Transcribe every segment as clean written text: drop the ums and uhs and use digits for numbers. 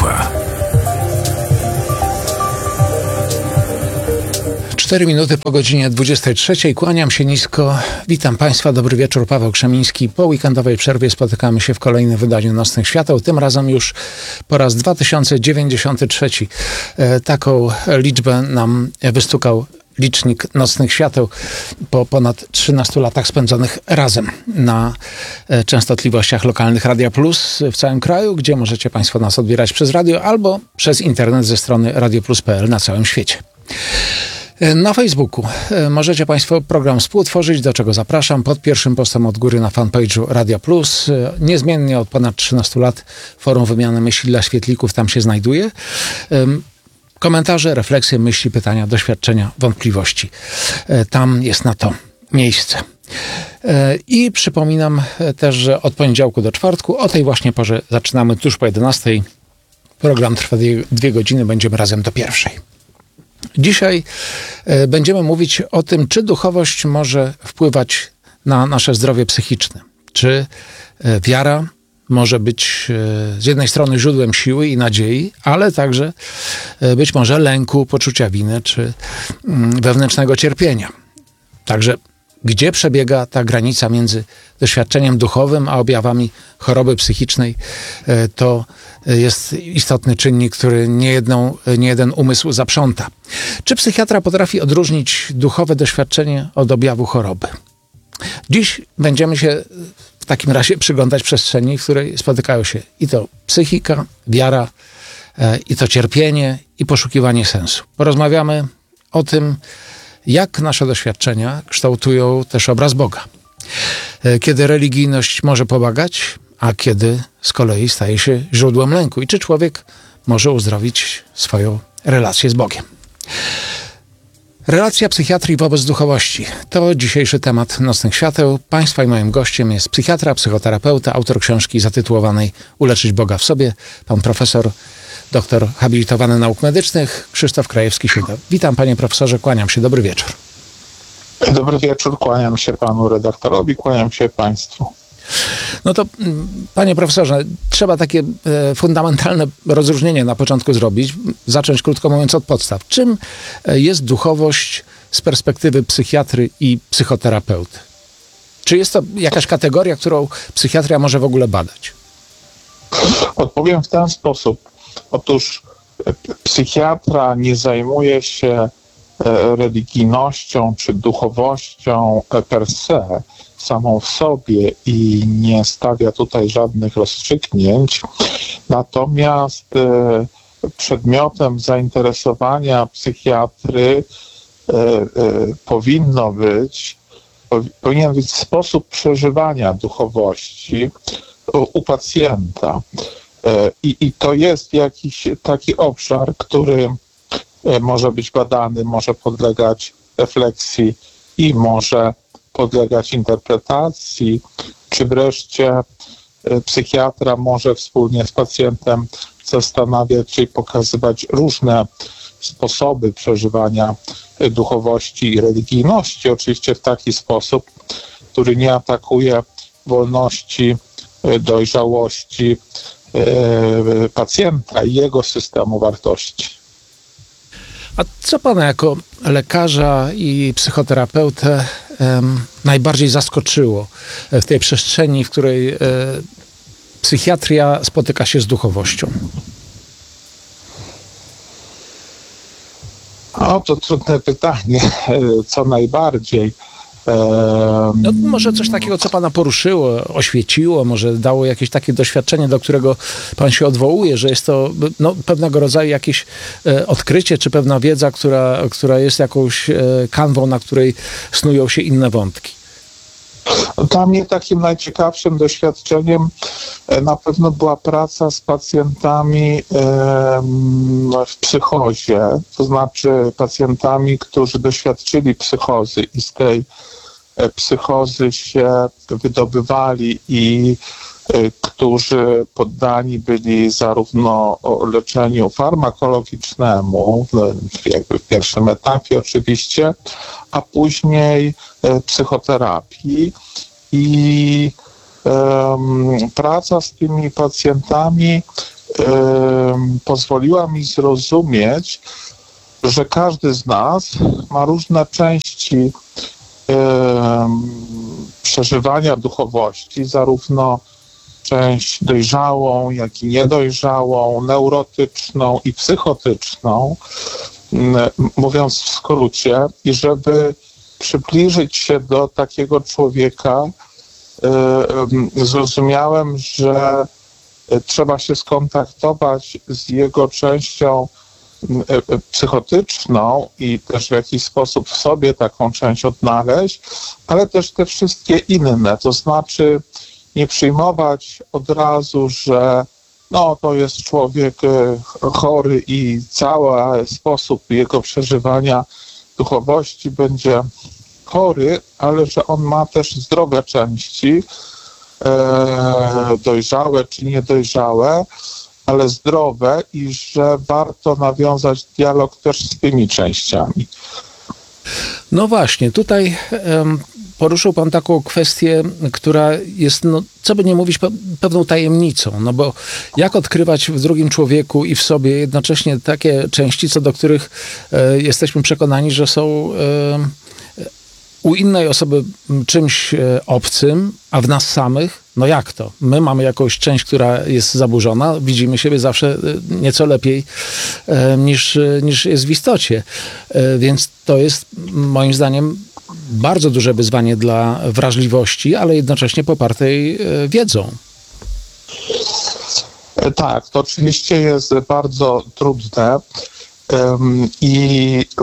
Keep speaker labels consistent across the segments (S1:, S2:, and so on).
S1: Państwa.
S2: 4 minuty po godzinie 23. Kłaniam się nisko. Witam Państwa. Dobry wieczór. Paweł Krzemiński. Po weekendowej przerwie spotykamy się w kolejnym wydaniu Nocnych Świateł. Tym razem już po raz 2093. Taką liczbę nam wystukał licznik Nocnych Świateł po ponad 13 latach spędzonych razem na częstotliwościach lokalnych Radia Plus w całym kraju, gdzie możecie Państwo nas odbierać przez radio albo przez internet ze strony radioplus.pl na całym świecie. Na Facebooku możecie Państwo program współtworzyć, do czego zapraszam. Pod pierwszym postem od góry na fanpage'u Radia Plus. Niezmiennie od ponad 13 lat forum wymiany myśli dla świetlików tam się znajduje. Komentarze, refleksje, myśli, pytania, doświadczenia, wątpliwości. Tam jest na to miejsce. I przypominam też, że od poniedziałku do czwartku o tej właśnie porze zaczynamy tuż po 11. Program trwa 2 godziny, będziemy razem do 1. Dzisiaj będziemy mówić o tym, czy duchowość może wpływać na nasze zdrowie psychiczne. Czy wiara może być z jednej strony źródłem siły i nadziei, ale także być może lęku, poczucia winy czy wewnętrznego cierpienia. Także gdzie przebiega ta granica między doświadczeniem duchowym a objawami choroby psychicznej, to jest istotny czynnik, który nie jeden umysł zaprząta. Czy psychiatra potrafi odróżnić duchowe doświadczenie od objawu choroby? Dziś będziemy się w takim razie przyglądać przestrzeni, w której spotykają się i to psychika, wiara, i to cierpienie, i poszukiwanie sensu. Porozmawiamy o tym, jak nasze doświadczenia kształtują też obraz Boga. Kiedy religijność może pomagać, a kiedy z kolei staje się źródłem lęku. I czy człowiek może uzdrowić swoją relację z Bogiem. Relacja psychiatrii wobec duchowości. To dzisiejszy temat Nocnych Świateł. Państwa i moim gościem jest psychiatra, psychoterapeuta, autor książki zatytułowanej Uleczyć Boga w sobie, pan profesor, doktor habilitowany nauk medycznych, Krzysztof Krajewski-Siuda. Witam panie profesorze, kłaniam się, dobry wieczór.
S3: Dobry wieczór, kłaniam się panu redaktorowi, kłaniam się państwu.
S2: No to, panie profesorze, trzeba takie fundamentalne rozróżnienie na początku zrobić, zacząć krótko mówiąc od podstaw. Czym jest duchowość z perspektywy psychiatry i psychoterapeuty? Czy jest to jakaś kategoria, którą psychiatria może w ogóle badać?
S3: Odpowiem w ten sposób. Otóż psychiatra nie zajmuje się religijnością czy duchowością per se, samą w sobie i nie stawia tutaj żadnych rozstrzygnięć. Natomiast przedmiotem zainteresowania psychiatry powinien być sposób przeżywania duchowości u pacjenta. I to jest jakiś taki obszar, który może być badany, może podlegać refleksji i może podlegać interpretacji, czy wreszcie psychiatra może wspólnie z pacjentem zastanawiać się i pokazywać różne sposoby przeżywania duchowości i religijności, oczywiście w taki sposób, który nie atakuje wolności, dojrzałości pacjenta i jego systemu wartości.
S2: A co pana jako lekarza i psychoterapeutę najbardziej zaskoczyło w tej przestrzeni, w której psychiatria spotyka się z duchowością?
S3: O, to trudne pytanie. Co najbardziej?
S2: No, może coś takiego, co pana poruszyło, oświeciło, może dało jakieś takie doświadczenie, do którego pan się odwołuje, że jest to pewnego rodzaju jakieś odkrycie, czy pewna wiedza, która jest jakąś kanwą, na której snują się inne wątki.
S3: Dla mnie takim najciekawszym doświadczeniem na pewno była praca z pacjentami w psychozie, to znaczy pacjentami, którzy doświadczyli psychozy i z tej psychozy się wydobywali i którzy poddani byli zarówno leczeniu farmakologicznemu, jakby w pierwszym etapie oczywiście, a później psychoterapii. I praca z tymi pacjentami pozwoliła mi zrozumieć, że każdy z nas ma różne części przeżywania duchowości, zarówno część dojrzałą, jak i niedojrzałą, neurotyczną i psychotyczną, mówiąc w skrócie, i żeby przybliżyć się do takiego człowieka, zrozumiałem, że trzeba się skontaktować z jego częścią psychotyczną i też w jakiś sposób w sobie taką część odnaleźć, ale też te wszystkie inne, to znaczy nie przyjmować od razu, że no, to jest człowiek chory i cały sposób jego przeżywania duchowości będzie chory, ale że on ma też zdrowe części, dojrzałe czy niedojrzałe, ale zdrowe i że warto nawiązać dialog też z tymi częściami.
S2: No właśnie, tutaj poruszył pan taką kwestię, która jest, no, co by nie mówić, pewną tajemnicą, no bo jak odkrywać w drugim człowieku i w sobie jednocześnie takie części, co do których jesteśmy przekonani, że są u innej osoby czymś obcym, a w nas samych, no jak to? My mamy jakąś część, która jest zaburzona, widzimy siebie zawsze nieco lepiej niż jest w istocie. Więc to jest moim zdaniem bardzo duże wyzwanie dla wrażliwości, ale jednocześnie popartej wiedzą.
S3: Tak, to oczywiście jest bardzo trudne i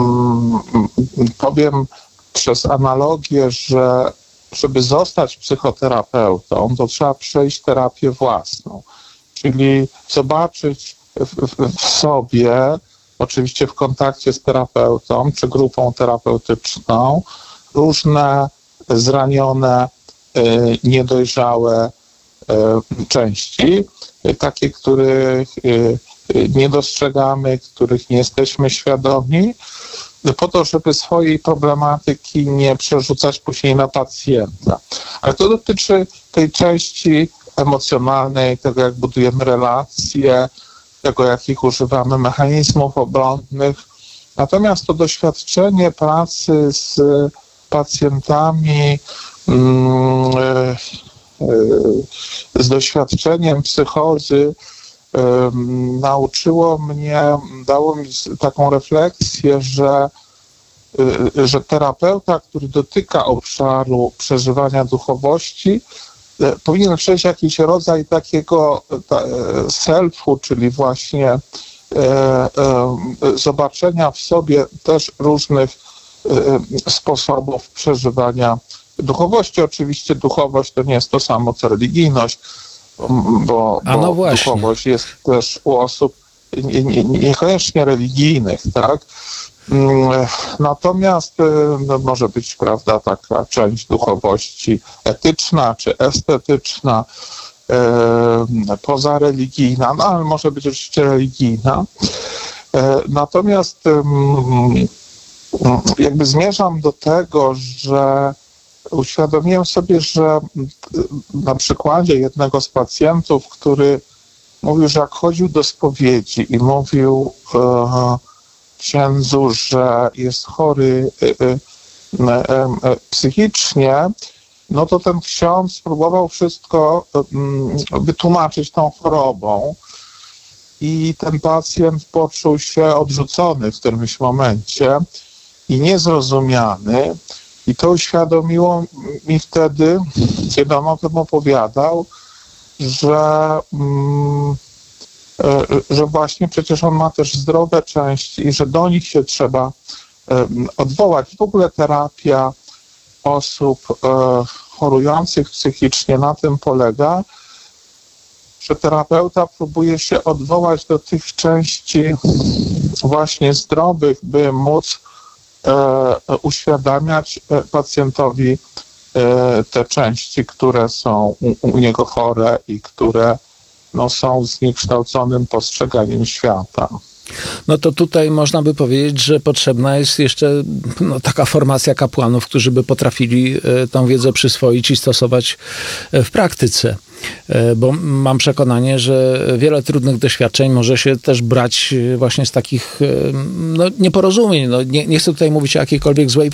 S3: powiem przez analogię, że żeby zostać psychoterapeutą, to trzeba przejść terapię własną, czyli zobaczyć w sobie, oczywiście w kontakcie z terapeutą czy grupą terapeutyczną, różne zranione, niedojrzałe części, takie, których nie dostrzegamy, których nie jesteśmy świadomi, po to, żeby swojej problematyki nie przerzucać później na pacjenta. Ale to dotyczy tej części emocjonalnej, tego jak budujemy relacje, tego jakich używamy mechanizmów obronnych. Natomiast to doświadczenie pracy z pacjentami, z doświadczeniem psychozy nauczyło mnie, dało mi taką refleksję, że terapeuta, który dotyka obszaru przeżywania duchowości, powinien przejść jakiś rodzaj takiego selfu, czyli właśnie zobaczenia w sobie też różnych sposobów przeżywania duchowości. Oczywiście duchowość to nie jest to samo co religijność, bo
S2: no
S3: duchowość jest też u osób niekoniecznie religijnych, tak? Natomiast no, może być, prawda, taka część duchowości etyczna czy estetyczna, pozareligijna, no ale może być oczywiście religijna. Natomiast jakby zmierzam do tego, że uświadomiłem sobie, że na przykładzie jednego z pacjentów, który mówił, że jak chodził do spowiedzi i mówił księdzu, że jest chory psychicznie, no to ten ksiądz próbował wszystko wytłumaczyć tą chorobą i ten pacjent poczuł się odrzucony w którymś momencie i niezrozumiany. I to uświadomiło mi wtedy, kiedy on o tym opowiadał, że właśnie przecież on ma też zdrowe części i że do nich się trzeba odwołać. W ogóle terapia osób chorujących psychicznie na tym polega, że terapeuta próbuje się odwołać do tych części właśnie zdrowych, by móc uświadamiać pacjentowi te części, które są u niego chore i które no, są zniekształconym postrzeganiem świata.
S2: No to tutaj można by powiedzieć, że potrzebna jest jeszcze taka formacja kapłanów, którzy by potrafili tą wiedzę przyswoić i stosować w praktyce. bo mam przekonanie, że wiele trudnych doświadczeń może się też brać właśnie z takich nieporozumień. Nie chcę tutaj mówić o jakiejkolwiek złej